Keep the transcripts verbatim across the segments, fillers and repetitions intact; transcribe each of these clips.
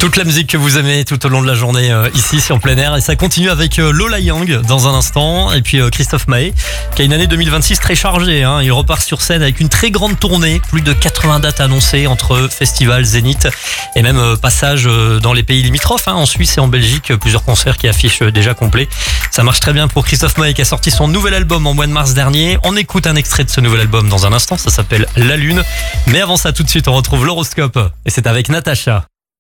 Toute la musique que vous aimez tout au long de la journée euh, ici sur plein air. Et ça continue avec euh, Lola Young dans un instant. Et puis euh, Christophe Maé qui a une année deux mille vingt-six très chargée. Hein. Il repart sur scène avec une très grande tournée. Plus de quatre-vingts dates annoncées entre festivals, zénith et même euh, passage euh, dans les pays limitrophes. Hein. En Suisse et en Belgique, plusieurs concerts qui affichent euh, déjà complets. Ça marche très bien pour Christophe Maé qui a sorti son nouvel album en mois de mars dernier. On écoute un extrait de ce nouvel album dans un instant. Ça s'appelle La Lune. Mais avant ça, tout de suite, on retrouve l'horoscope. Et c'est avec Natacha.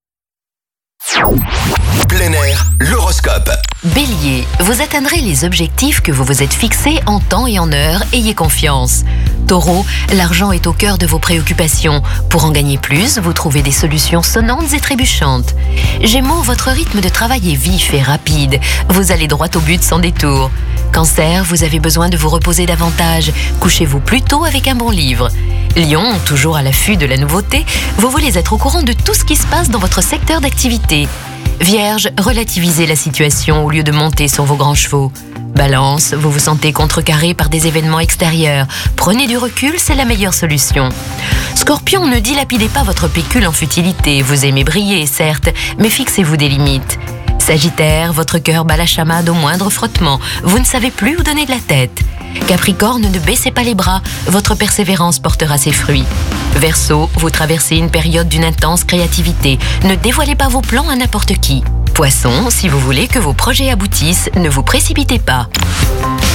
Plein air, l'horoscope. Bélier, vous atteindrez les objectifs que vous vous êtes fixés en temps et en heure, ayez confiance. Taureau, l'argent est au cœur de vos préoccupations. Pour en gagner plus, vous trouvez des solutions sonnantes et trébuchantes. Gémeaux, votre rythme de travail est vif et rapide. Vous allez droit au but sans détour. Cancer, vous avez besoin de vous reposer davantage. Couchez-vous plus tôt avec un bon livre. Lion, toujours à l'affût de la nouveauté, vous voulez être au courant de tout ce qui se passe dans votre secteur d'activité. Vierge, relativisez la situation au lieu de monter sur vos grands chevaux. Balance, vous vous sentez contrecarré par des événements extérieurs. Prenez du recul, c'est la meilleure solution. Scorpion, ne dilapidez pas votre pécule en futilité. Vous aimez briller, certes, mais fixez-vous des limites. Sagittaire, votre cœur bat la chamade au moindre frottement. Vous ne savez plus où donner de la tête. Capricorne, ne baissez pas les bras, votre persévérance portera ses fruits. Verseau, vous traversez une période d'une intense créativité. Ne dévoilez pas vos plans à n'importe qui. Poisson, si vous voulez que vos projets aboutissent, ne vous précipitez pas.